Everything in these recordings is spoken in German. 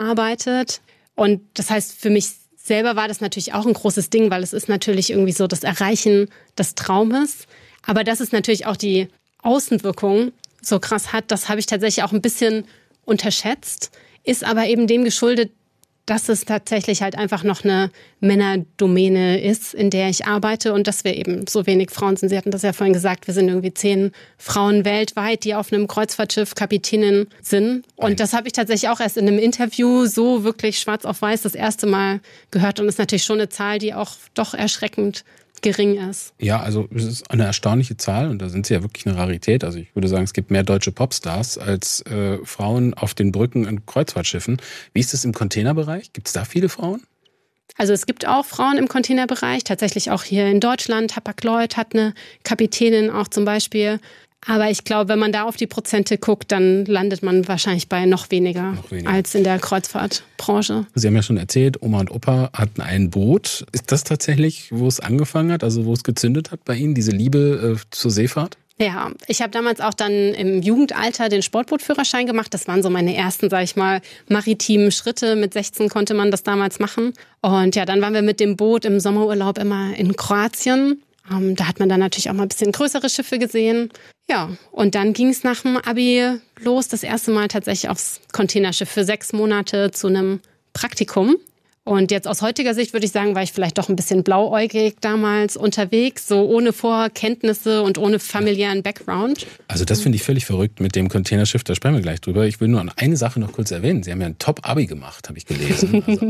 gearbeitet. Und das heißt, für mich selber war das natürlich auch ein großes Ding, weil es ist natürlich irgendwie so das Erreichen des Traumes. Aber dass es natürlich auch die Außenwirkung so krass hat, das habe ich tatsächlich auch ein bisschen unterschätzt. Ist aber eben dem geschuldet, dass es tatsächlich halt einfach noch eine Männerdomäne ist, in der ich arbeite und dass wir eben so wenig Frauen sind. Sie hatten das ja vorhin gesagt, wir sind irgendwie 10 Frauen weltweit, die auf einem Kreuzfahrtschiff Kapitänin sind. Und das habe ich tatsächlich auch erst in einem Interview so wirklich schwarz auf weiß das erste Mal gehört und ist natürlich schon eine Zahl, die auch doch erschreckend gering ist. Ja, also es ist eine erstaunliche Zahl und da sind sie ja wirklich eine Rarität. Also ich würde sagen, es gibt mehr deutsche Popstars als Frauen auf den Brücken in Kreuzfahrtschiffen. Wie ist es im Containerbereich? Gibt es da viele Frauen? Also es gibt auch Frauen im Containerbereich, tatsächlich auch hier in Deutschland. Hapag-Lloyd hat eine Kapitänin auch zum Beispiel. Aber ich glaube, wenn man da auf die Prozente guckt, dann landet man wahrscheinlich bei noch weniger als in der Kreuzfahrtbranche. Sie haben ja schon erzählt, Oma und Opa hatten ein Boot. Ist das tatsächlich, wo es angefangen hat, also wo es gezündet hat bei Ihnen, diese Liebe zur Seefahrt? Ja, ich habe damals auch dann im Jugendalter den Sportbootführerschein gemacht. Das waren so meine ersten, sag ich mal, maritimen Schritte. Mit 16 konnte man das damals machen. Und ja, dann waren wir mit dem Boot im Sommerurlaub immer in Kroatien. Da hat man dann natürlich auch mal ein bisschen größere Schiffe gesehen. Ja, und dann ging es nach dem Abi los, das erste Mal tatsächlich aufs Containerschiff für 6 Monate zu einem Praktikum. Und jetzt aus heutiger Sicht würde ich sagen, war ich vielleicht doch ein bisschen blauäugig damals unterwegs, so ohne Vorkenntnisse und ohne familiären Background. Also das finde ich völlig verrückt mit dem Containerschiff, da sprechen wir gleich drüber. Ich will nur an eine Sache noch kurz erwähnen. Sie haben ja ein Top-Abi gemacht, habe ich gelesen. Also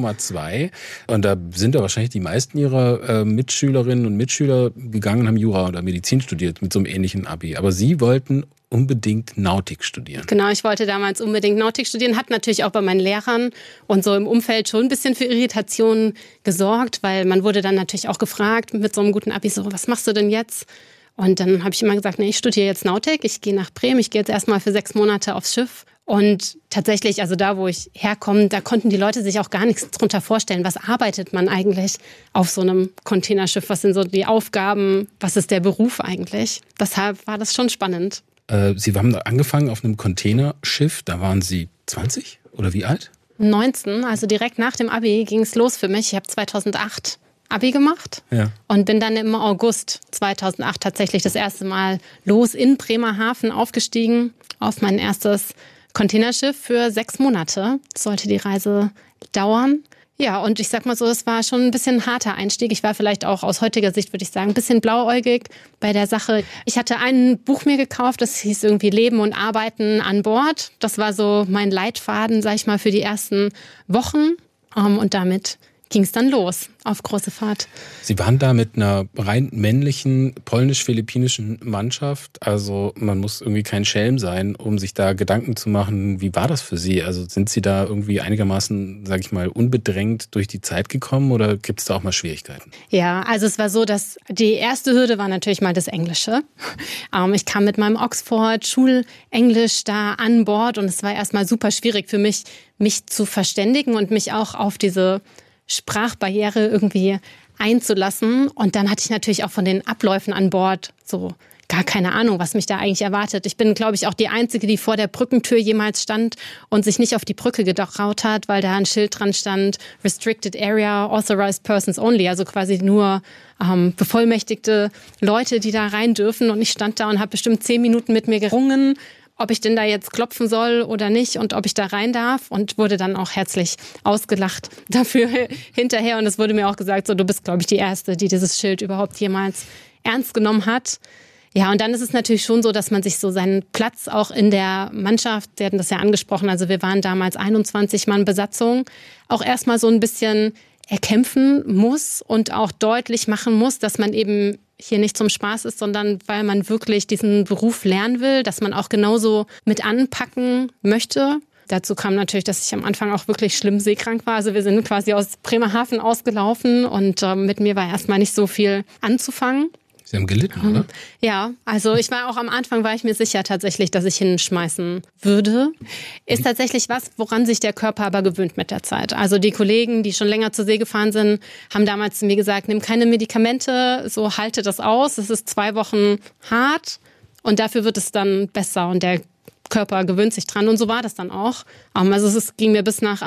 1,2. Und da sind ja wahrscheinlich die meisten Ihrer Mitschülerinnen und Mitschüler gegangen und haben Jura oder Medizin studiert mit so einem ähnlichen Abi. Aber Sie wollten unbedingt Nautik studieren. Genau, ich wollte damals unbedingt Nautik studieren, hat natürlich auch bei meinen Lehrern und so im Umfeld schon ein bisschen für Irritationen gesorgt, weil man wurde dann natürlich auch gefragt mit so einem guten Abi, so, was machst du denn jetzt? Und dann habe ich immer gesagt, nee, ich studiere jetzt Nautik, ich gehe nach Bremen, ich gehe jetzt erstmal für 6 Monate aufs Schiff. Und tatsächlich, also da, wo ich herkomme, da konnten die Leute sich auch gar nichts drunter vorstellen. Was arbeitet man eigentlich auf so einem Containerschiff? Was sind so die Aufgaben? Was ist der Beruf eigentlich? Deshalb war das schon spannend. Sie haben angefangen auf einem Containerschiff, da waren Sie 20 oder wie alt? 19, also direkt nach dem Abi ging es los für mich. Ich habe 2008 Abi gemacht und bin dann im August 2008 tatsächlich das erste Mal los in Bremerhaven aufgestiegen auf mein erstes Containerschiff für 6 Monate. Sollte die Reise dauern. Ja, und ich sag mal so, es war schon ein bisschen ein harter Einstieg. Ich war vielleicht auch aus heutiger Sicht, würde ich sagen, ein bisschen blauäugig bei der Sache. Ich hatte ein Buch mir gekauft, das hieß irgendwie Leben und Arbeiten an Bord. Das war so mein Leitfaden, sag ich mal, für die ersten Wochen. Und damit ging es dann los auf große Fahrt. Sie waren da mit einer rein männlichen polnisch-philippinischen Mannschaft. Also man muss irgendwie kein Schelm sein, um sich da Gedanken zu machen. Wie war das für Sie? Also sind Sie da irgendwie einigermaßen, sage ich mal, unbedrängt durch die Zeit gekommen oder gibt es da auch mal Schwierigkeiten? Ja, also es war so, dass die erste Hürde war natürlich mal das Englische. Ich kam mit meinem Oxford-Schulenglisch da an Bord und es war erstmal super schwierig für mich zu verständigen und mich auch auf diese Sprachbarriere irgendwie einzulassen. Und dann hatte ich natürlich auch von den Abläufen an Bord so gar keine Ahnung, was mich da eigentlich erwartet. Ich bin, glaube ich, auch die Einzige, die vor der Brückentür jemals stand und sich nicht auf die Brücke getraut hat, weil da ein Schild dran stand, Restricted Area, Authorized Persons Only, also quasi nur bevollmächtigte Leute, die da rein dürfen. Und ich stand da und habe bestimmt 10 Minuten mit mir gerungen, ob ich denn da jetzt klopfen soll oder nicht und ob ich da rein darf und wurde dann auch herzlich ausgelacht dafür hinterher. Und es wurde mir auch gesagt, so, du bist, glaube ich, die Erste, die dieses Schild überhaupt jemals ernst genommen hat. Ja, und dann ist es natürlich schon so, dass man sich so seinen Platz auch in der Mannschaft, Sie hatten das ja angesprochen, also wir waren damals 21 Mann Besatzung, auch erstmal so ein bisschen erkämpfen muss und auch deutlich machen muss, dass man eben hier nicht zum Spaß ist, sondern weil man wirklich diesen Beruf lernen will, dass man auch genauso mit anpacken möchte. Dazu kam natürlich, dass ich am Anfang auch wirklich schlimm seekrank war. Also wir sind quasi aus Bremerhaven ausgelaufen und mit mir war erstmal nicht so viel anzufangen. Sie haben gelitten, oder? Ja, also ich war auch am Anfang, war ich mir sicher tatsächlich, dass ich hinschmeißen würde. Ist tatsächlich was, woran sich der Körper aber gewöhnt mit der Zeit. Also die Kollegen, die schon länger zur See gefahren sind, haben damals zu mir gesagt, nimm keine Medikamente, so halte das aus. Es ist 2 Wochen hart und dafür wird es dann besser und der Körper gewöhnt sich dran. Und so war das dann auch. Also es ging mir bis nach